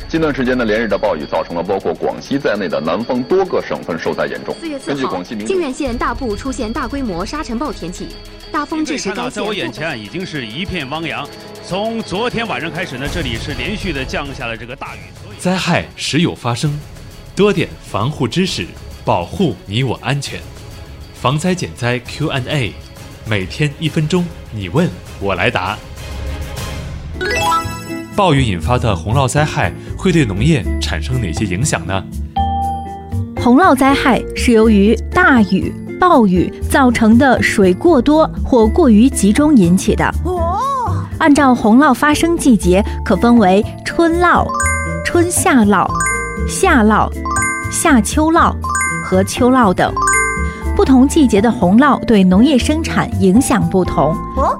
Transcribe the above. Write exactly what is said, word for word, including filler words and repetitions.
近段时间呢，连日的暴雨造成了包括广西在内的南方多个省份受灾严重。 四月四号，靖远县大部出现大规模沙尘暴天气，大风致使该县。 在我眼前已经是一片汪洋。从昨天晚上开始呢，这里是连续的降下了这个大雨。 灾害时有发生，多点防护知识，保护你我安全。防灾减灾 Q and A， 每天一分钟，你问我来答。暴雨引发的洪涝灾害会对农业产生哪些影响呢？ 洪涝灾害是由于大雨、暴雨造成的水过多或过于集中引起的。按照洪涝发生季节，可分为春涝、春夏涝、夏涝、夏秋涝和秋涝等。不同季节的洪涝对农业生产影响不同。